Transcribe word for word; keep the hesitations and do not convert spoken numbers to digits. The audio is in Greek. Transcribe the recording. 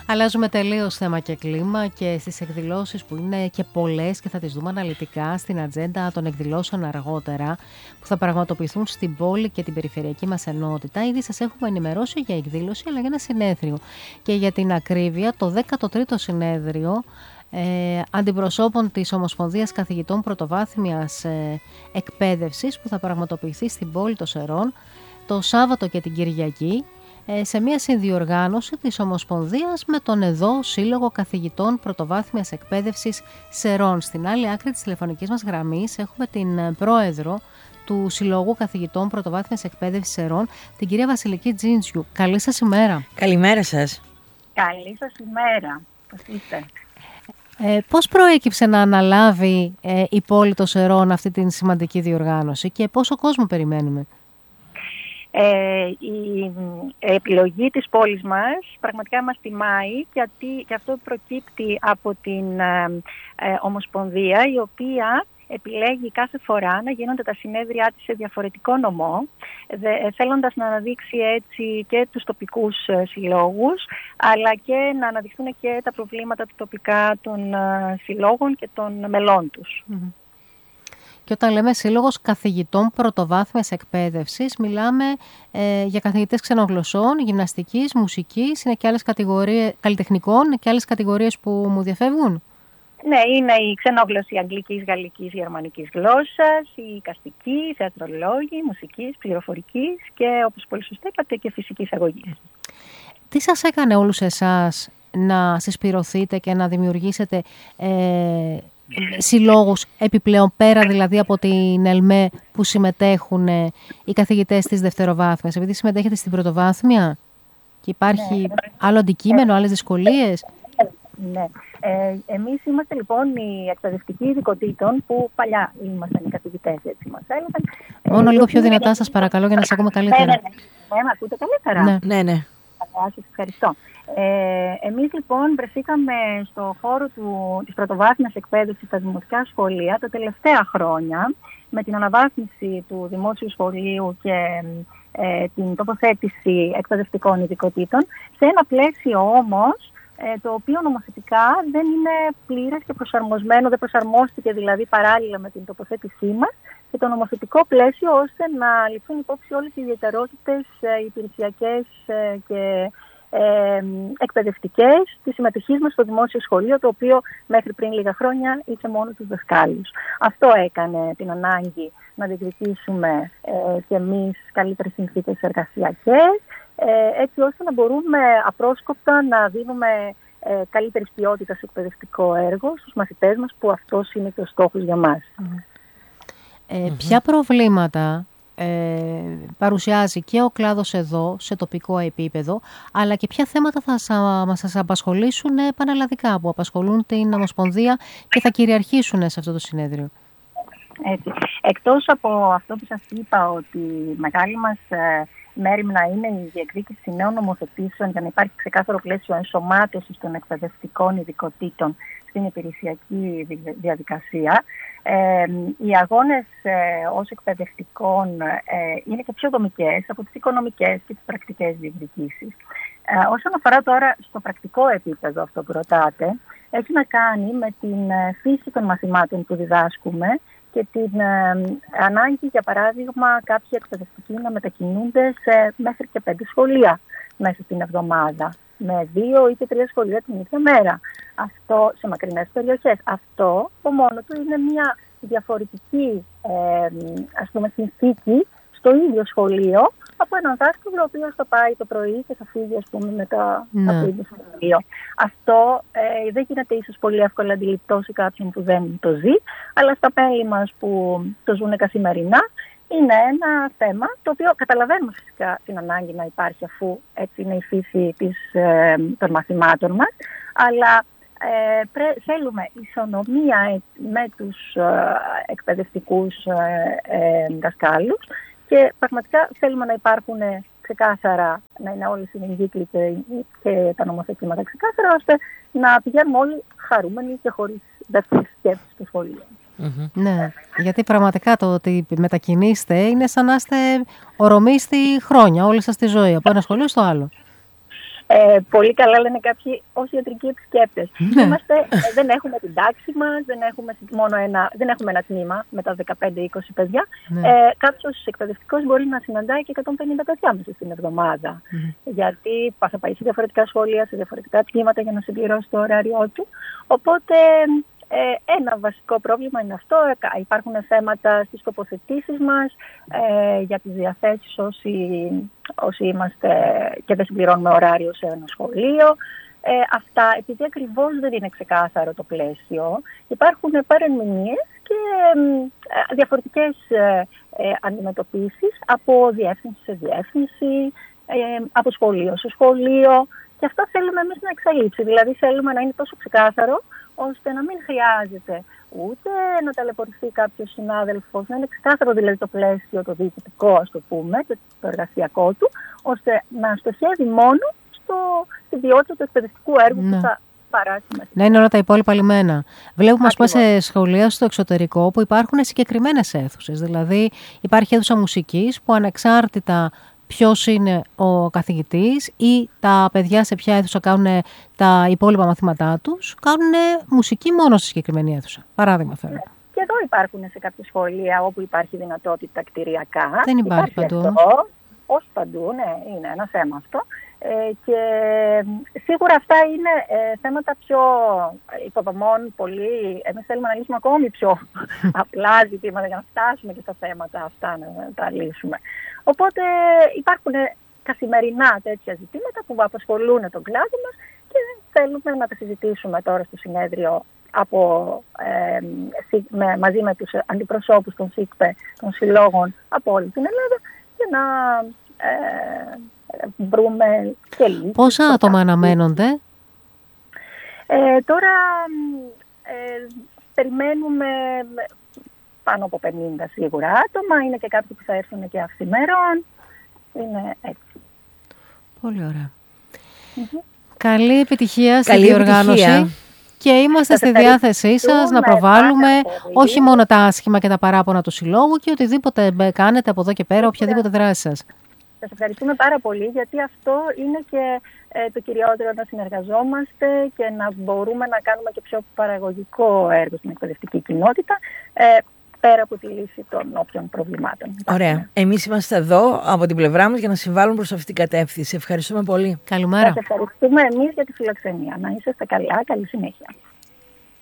Αλλάζουμε τελείως θέμα και κλίμα και στις εκδηλώσεις που είναι και πολλές και θα τις δούμε αναλυτικά στην ατζέντα των εκδηλώσεων αργότερα που θα πραγματοποιηθούν στην πόλη και την περιφερειακή μας ενότητα. Ήδη σας έχουμε ενημερώσει για εκδήλωση αλλά για ένα συνέδριο. Και για την ακρίβεια, το δέκατο τρίτο συνέδριο ε, αντιπροσώπων της Ομοσπονδίας Καθηγητών Πρωτοβάθμιας ε, Εκπαίδευσης που θα πραγματοποιηθεί στην πόλη των Σερών το Σάββατο και την Κυριακή, σε μια συνδιοργάνωση της Ομοσπονδίας με τον ΕΔΟ Σύλλογο Καθηγητών Πρωτοβάθμιας Εκπαίδευσης Σερών. Στην άλλη άκρη της τηλεφωνικής μας γραμμής έχουμε την πρόεδρο του Συλλόγου Καθηγητών Πρωτοβάθμιας Εκπαίδευσης Σερών, την κυρία Βασιλική Τζίντζιου. Καλή σας ημέρα. Καλημέρα σας. Καλή σας ημέρα. Πώς είστε? Ε, πώς προέκυψε να αναλάβει ε, η πόλη των Σερών αυτή την σημαντική διοργάνωση και πόσο κόσμο περιμένουμε? Ε, η επιλογή της πόλης μας πραγματικά μας τιμάει γιατί, και αυτό προκύπτει από την ε, ε, Ομοσπονδία, η οποία επιλέγει κάθε φορά να γίνονται τα συνέδριά της σε διαφορετικό νομό, δε, θέλοντας να αναδείξει έτσι και τους τοπικούς ε, συλλόγους, αλλά και να αναδειχθούν και τα προβλήματα του τοπικά των ε, συλλόγων και των μελών τους. Mm-hmm. Και όταν λέμε Σύλλογος Καθηγητών Πρωτοβάθμιας Εκπαίδευσης, μιλάμε ε, για καθηγητές ξενογλωσσών, γυμναστικής, μουσικής, είναι και άλλες κατηγορίες καλλιτεχνικών και άλλες κατηγορίες που μου διαφεύγουν. Ναι, είναι η ξενόγλωση αγγλικής, γαλλικής, γερμανικής γλώσσας, η εικαστική, η θεατρολόγοι, μουσικής, πληροφορικής και όπως πολύ σωστά είπατε και φυσικής αγωγής. Τι σας έκανε όλους εσάς να συσπηρωθείτε και να δημιουργήσετε ε, συλλόγους επιπλέον, πέρα δηλαδή από την ΕΛΜΕ που συμμετέχουν οι καθηγητές της δευτεροβάθμιας, επειδή συμμετέχετε στην πρωτοβάθμια και υπάρχει ναι, άλλο αντικείμενο, άλλες δυσκολίες? Ναι. Ε, εμείς είμαστε λοιπόν οι εκπαιδευτικοί ειδικοτήτων που παλιά ήμασταν οι καθηγητές, έτσι μας έλεγαν. Μόνο ε, λίγο πιο δυνατά είναι... σας παρακαλώ για να σας ακούμε καλύτερα. Ναι, ναι, ναι. ναι, ακούτε καλύτερα? Ναι, ναι. ναι. Σας ευχαριστώ. Ε, εμείς λοιπόν βρεθήκαμε στο χώρο του, της πρωτοβάθμιας εκπαίδευσης στα δημοτικά σχολεία τα τελευταία χρόνια με την αναβάθμιση του δημόσιου σχολείου και ε, την τοποθέτηση εκπαιδευτικών ειδικοτήτων σε ένα πλαίσιο όμως ε, το οποίο νομοθετικά δεν είναι πλήρες και προσαρμοσμένο, δεν προσαρμόστηκε δηλαδή παράλληλα με την τοποθέτησή μας και το νομοθετικό πλαίσιο ώστε να ληφθούν υπόψη όλες οι ιδιαιτερότητες ε, υπηρεσιακές ε, και Ε, εκπαιδευτικές της συμμετοχής μας στο δημόσιο σχολείο, το οποίο μέχρι πριν λίγα χρόνια είχε μόνο τους δασκάλους. Αυτό έκανε την ανάγκη να διεκδικήσουμε ε, και εμείς καλύτερες συνθήκες εργασιακές, ε, έτσι ώστε να μπορούμε απρόσκοπτα να δίνουμε ε, καλύτερης ποιότητας εκπαιδευτικό έργο στους μαθητές μας, που αυτός είναι και ο στόχος για μας. Ε, mm-hmm. Ποια προβλήματα Ε, παρουσιάζει και ο κλάδος εδώ σε τοπικό επίπεδο, αλλά και ποια θέματα θα σας, σας απασχολήσουν πανελλαδικά, που απασχολούν την Ομοσπονδία και θα κυριαρχήσουν σε αυτό το συνέδριο? Έτσι. Εκτός από αυτό που σας είπα, ότι η μεγάλη μας ε, μέριμνα είναι η διεκδίκηση νέων νομοθετήσεων για να υπάρχει ξεκάθαρο πλαίσιο ενσωμάτωσης των εκπαιδευτικών ειδικοτήτων στην υπηρεσιακή διαδικασία. Ε, οι αγώνες ε, ως εκπαιδευτικών ε, είναι και πιο δομικές από τις οικονομικές και τις πρακτικές διεκδικήσεις. Ε, όσον αφορά τώρα στο πρακτικό επίπεδο αυτό που ρωτάτε, έχει να κάνει με την ε, φύση των μαθημάτων που διδάσκουμε και την ε, ανάγκη, για παράδειγμα, κάποιοι εκπαιδευτικοί να μετακινούνται σε μέχρι και πέντε σχολεία μέσα στην εβδομάδα, με δύο ή και τρία σχολεία την ίδια μέρα. Αυτό σε μακρινές περιοχές. Αυτό από μόνο του είναι μια διαφορετική ε, ας πούμε, συνθήκη στο ίδιο σχολείο από έναν δάσκαλο ο οποίος θα πάει το πρωί και θα φύγει ας πούμε, μετά ναι. από το ίδιο σχολείο. Αυτό ε, δεν γίνεται ίσως πολύ εύκολα αντιληπτό σε κάποιον που δεν το ζει, αλλά στα μέλη μας που το ζουν καθημερινά είναι ένα θέμα το οποίο καταλαβαίνουμε φυσικά την ανάγκη να υπάρχει, αφού έτσι είναι η φύση της, ε, των μαθημάτων μας, αλλά ε, πρέ, θέλουμε ισονομία με τους ε, εκπαιδευτικούς ε, ε, δασκάλους και πραγματικά θέλουμε να υπάρχουν ξεκάθαρα, να είναι όλοι συνεγκύκλοι και, και τα νομοθετήματα ξεκάθαρα, ώστε να πηγαίνουμε όλοι χαρούμενοι και χωρίς δεύτερη σκέψη στο σχολείο. Mm-hmm. Ναι, γιατί πραγματικά το ότι μετακινείστε είναι σαν να είστε ορομίστοι χρόνια όλη σας τη ζωή, από ένα σχολείο στο άλλο. Ε, πολύ καλά λένε κάποιοι ως ιατρικοί επισκέπτες. Είμαστε, ε, δεν έχουμε την τάξη μας, δεν έχουμε, μόνο ένα, δεν έχουμε ένα τμήμα με τα δεκαπέντε είκοσι παιδιά. Ναι. Ε, κάποιος εκπαιδευτικός μπορεί να συναντάει και εκατόν πενήντα παιδιά μέσα στην εβδομάδα. Mm. Γιατί θα πάει σε διαφορετικά σχολεία, σε διαφορετικά τμήματα για να συμπληρώσει το ωράριό του. Οπότε ε, ένα βασικό πρόβλημα είναι αυτό. Υπάρχουν θέματα στις τοποθετήσεις μας, ε, για τις διαθέσεις όσοι, όσοι είμαστε και δεν συμπληρώνουμε ωράριο σε ένα σχολείο. Ε, αυτά, επειδή ακριβώς δεν είναι ξεκάθαρο το πλαίσιο, υπάρχουν παρεμηνίες και ε, διαφορετικές ε, ε, αντιμετωπίσεις από διεύθυνση σε διεύθυνση, ε, από σχολείο σε σχολείο, και αυτό θέλουμε εμείς να εξαλείψει. Δηλαδή θέλουμε να είναι τόσο ξεκάθαρο, ώστε να μην χρειάζεται ούτε να ταλαιπωρηθεί κάποιος συνάδελφος, να είναι ξεκάθαρο δηλαδή το πλαίσιο, το διοικητικό, ας το πούμε, και το εργασιακό του, ώστε να στοχεύει μόνο στο, στη ποιότητα του εκπαιδευτικού έργου, ναι, που θα παράσει μέσα. Να είναι όλα τα υπόλοιπα λυμμένα. Βλέπουμε, ας πούμε, σε σχολεία στο εξωτερικό που υπάρχουν συγκεκριμένες αίθουσες. Δηλαδή, υπάρχει αίθουσα μουσικής που ανεξάρτητα ποιος είναι ο καθηγητής ή τα παιδιά σε ποια αίθουσα κάνουν τα υπόλοιπα μαθήματά τους, κάνουν μουσική μόνο στη συγκεκριμένη αίθουσα. Παράδειγμα θέλω. Και εδώ υπάρχουν σε κάποια σχολεία όπου υπάρχει δυνατότητα κτηριακά. Δεν υπάρχει, υπάρχει παντού. Αυτό. Όχι παντού, ναι, είναι ένα θέμα αυτό. Ε, και σίγουρα αυτά είναι ε, θέματα πιο υποδομών, πολύ. Εμείς θέλουμε να λύσουμε ακόμη πιο απλά ζητήματα για να φτάσουμε και στα θέματα αυτά να τα λύσουμε. Οπότε υπάρχουν καθημερινά τέτοια ζητήματα που απασχολούν τον κλάδο μας και θέλουμε να τα συζητήσουμε τώρα στο συνέδριο από, ε, με, μαζί με τους αντιπροσώπους των ΣΥΚΠΕ, των συλλόγων από όλη την Ελλάδα, για να ε, βρούμε και λύσεις. Πόσα άτομα αναμένονται? Ε, τώρα ε, περιμένουμε πάνω από πενήντα σίγουρα άτομα. Είναι και κάποιοι που θα έρθουν και αυθημερών. Είναι έτσι. Πολύ ωραία. Mm-hmm. Καλή επιτυχία στη Καλή διοργάνωση. Επιτυχία. Και είμαστε στη διάθεσή σας να προβάλλουμε όχι μόνο τα άσχημα και τα παράπονα του Συλλόγου και οτιδήποτε κάνετε από εδώ και πέρα, οποιαδήποτε δράση σας. Σας ευχαριστούμε πάρα πολύ, γιατί αυτό είναι και ε, το κυριότερο, να συνεργαζόμαστε και να μπορούμε να κάνουμε και πιο παραγωγικό έργο στην εκπαιδευτική κοινότητα, ε, πέρα από τη λύση των όποιων προβλημάτων. Ωραία. Εμείς είμαστε εδώ από την πλευρά μας για να συμβάλλουμε προς αυτήν την κατεύθυνση. Ευχαριστούμε πολύ. Καλημέρα. Σας ευχαριστούμε εμείς για τη φιλοξενία. Να είσαστε καλά. Καλή συνέχεια.